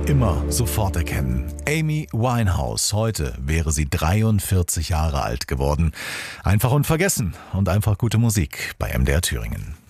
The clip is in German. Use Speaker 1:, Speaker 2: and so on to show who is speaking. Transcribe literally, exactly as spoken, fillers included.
Speaker 1: immer sofort erkennen. Amy Winehouse, heute wäre sie dreiundvierzig Jahre alt geworden. Einfach unvergessen und einfach gute Musik bei M D R Thüringen.